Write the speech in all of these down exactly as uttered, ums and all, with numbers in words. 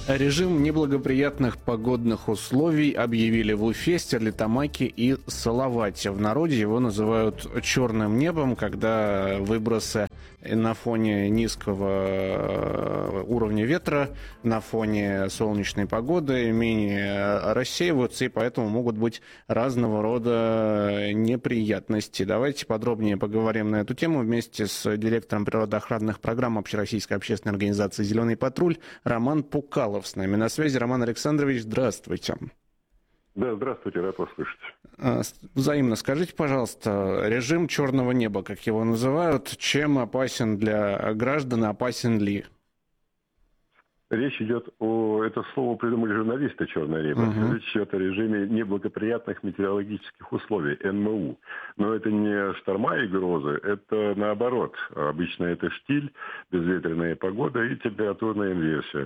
Режим неблагоприятных погодных условий объявили в Уфе, Стерлитамаке и Салавате. В народе его называют черным небом, когда выбросы на фоне низкого уровня ветра, на фоне солнечной погоды менее рассеиваются, и поэтому могут быть разного рода неприятности. Давайте подробнее поговорим на эту тему вместе с директором природоохранных программ Общероссийской общественной организации «Зеленый патруль» Роман Пукалов с нами на связи. Роман Александрович, здравствуйте. Да, здравствуйте, рад вас слышать. Взаимно. Скажите, пожалуйста, режим черного неба, как его называют, чем опасен для граждан, опасен ли? Речь идет о... Это слово придумали журналисты «Черное небо». Uh-huh. Речь идет о режиме неблагоприятных метеорологических условий, эн эм у. Но это не шторма и грозы, это наоборот. Обычно это штиль, безветренная погода и температурная инверсия.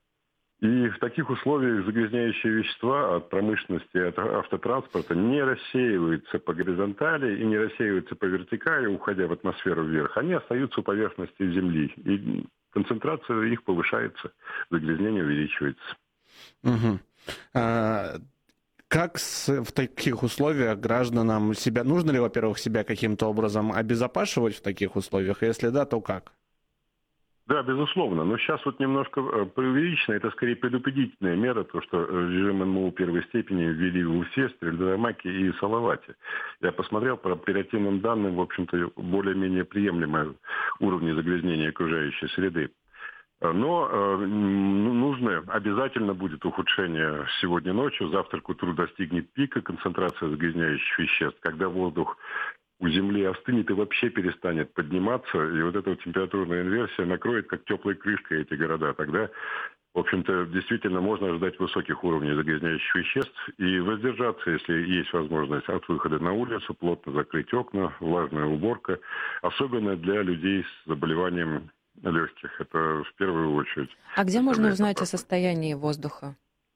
И в таких условиях загрязняющие вещества от промышленности, от автотранспорта не рассеиваются по горизонтали и не рассеиваются по вертикали, уходя в атмосферу вверх. Они остаются у поверхности Земли. И концентрация их повышается, загрязнение увеличивается. Угу. А, как с, в таких условиях гражданам себя... Нужно ли, во-первых, себя каким-то образом обезопасивать в таких условиях? Если да, то как? Да, безусловно. Но сейчас вот немножко преувеличено. Это скорее предупредительная мера, то, что режим эн эм у первой степени ввели в Уфе, Стерлитамаке и Салавате. Я посмотрел по оперативным данным, в общем-то, более-менее приемлемые уровни загрязнения окружающей среды. Но э, нужно, обязательно будет ухудшение сегодня ночью. Завтра к утру достигнет пика концентрация загрязняющих веществ, когда воздух у Земли остынет и вообще перестанет подниматься, и вот эта вот температурная инверсия накроет как теплой крышкой эти города. Тогда, в общем-то, действительно можно ожидать высоких уровней загрязняющих веществ и воздержаться, если есть возможность, от выхода на улицу, плотно закрыть окна, влажная уборка, особенно для людей с заболеванием легких. Это в первую очередь. А где можно узнать о состоянии воздуха?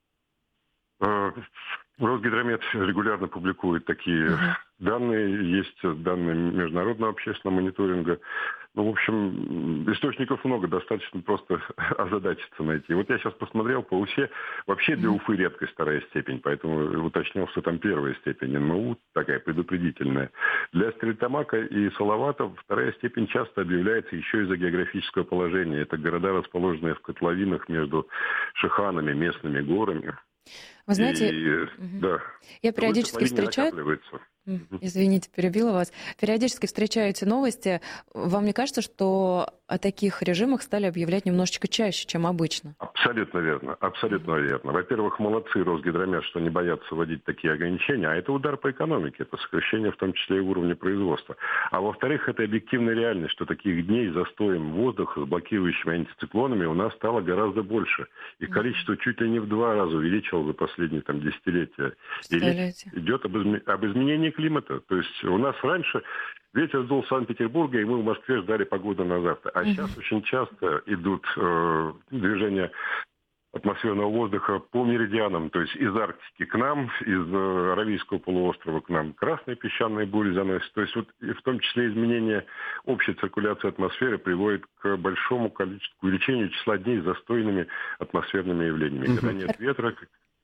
Росгидромет регулярно публикует такие uh-huh. данные. Есть данные международного общественного мониторинга. Ну, в общем, источников много, достаточно просто озадачиться найти. Вот я сейчас посмотрел по Уфе. Вообще для Уфы редкость вторая степень, поэтому уточнил, что там первая степень эн эм у, такая предупредительная. Для Стерлитамака и Салавата вторая степень часто объявляется еще из-за географического положения. Это города, расположенные в котловинах между Шиханами, местными горами. Вы знаете, и, угу. да, я периодически встречаю... Извините, перебила вас. Периодически встречаю эти новости. Вам не кажется, что о таких режимах стали объявлять немножечко чаще, чем обычно? Абсолютно верно. Абсолютно mm-hmm. верно. Во-первых, молодцы Росгидромет, что не боятся вводить такие ограничения, а это удар по экономике, это сокращение в том числе и уровня производства. А во-вторых, это объективная реальность, что таких дней с застоем воздуха, с блокирующими антициклонами у нас стало гораздо больше. Их mm-hmm. количество чуть ли не в два раза увеличилось за последние там, десятилетия. И речь идет об, изме... об изменении климата. То есть у нас раньше ветер дул с Санкт-Петербурга, и мы в Москве ждали погоду на завтра. А uh-huh. сейчас очень часто идут э, движения атмосферного воздуха по меридианам, то есть из Арктики к нам, из э, Аравийского полуострова к нам красные песчаные бури заносят. То есть вот и в том числе изменение общей циркуляции атмосферы приводит к большому количеству, к увеличению числа дней с застойными атмосферными явлениями. Uh-huh. Когда нет ветра...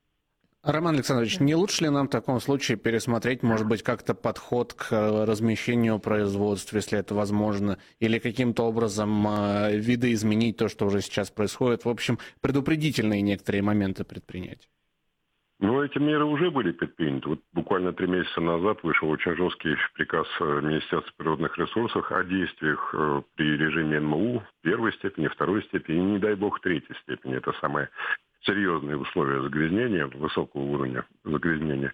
Роман Александрович, не лучше ли нам в таком случае пересмотреть, может быть, как-то подход к размещению производств, если это возможно, или каким-то образом э, видоизменить то, что уже сейчас происходит, в общем, предупредительные некоторые моменты предпринять? Ну, эти меры уже были предприняты. Вот буквально три месяца назад вышел очень жесткий приказ Министерства природных ресурсов о действиях при режиме эн эм у первой степени, второй степени и, не дай бог, третьей степени. Это самое... серьезные условия загрязнения, высокого уровня загрязнения.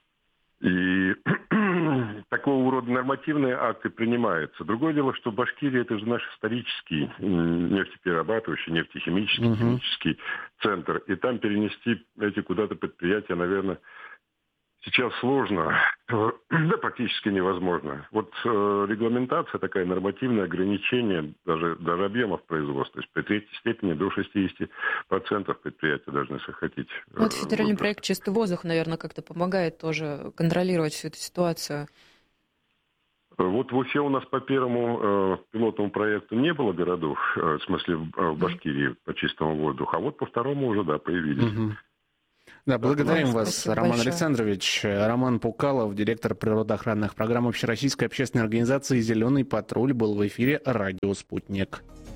И такого рода нормативные акты принимаются. Другое дело, что Башкирия – это же наш исторический нефтеперерабатывающий, нефтехимический, uh-huh. химический центр. И там перенести эти куда-то предприятия, наверное, сейчас сложно, да практически невозможно. Вот э, регламентация такая, нормативное ограничение даже, даже объемов производства. То есть при третьей степени до шестьдесят процентов предприятия должны сохранить. Э, вот федеральный воздух. Проект «Чистый воздух», наверное, как-то помогает тоже контролировать всю эту ситуацию. Вот в Уфе у нас по первому э, пилотному проекту не было городов, э, в смысле э, в Башкирии по чистому воздуху, а вот по второму уже, да, появились. Угу. Да, благодарим Спасибо вас, Роман большое. Александрович. Роман Пукалов, директор природоохранных программ Общероссийской общественной организации «Зеленый патруль», был в эфире «Радио Спутник».